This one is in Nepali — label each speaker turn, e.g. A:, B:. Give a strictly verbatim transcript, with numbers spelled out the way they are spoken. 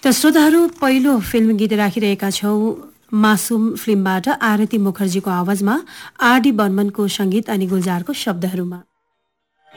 A: त श्रोताहरू पहिलो फिल्म गीत राखिरहेका छौं मासुम फिल्मबाट आरती मुखर्जीको आवाजमा आर डी बर्मनको संगीत अनि गुलजारको शब्दहरूमा।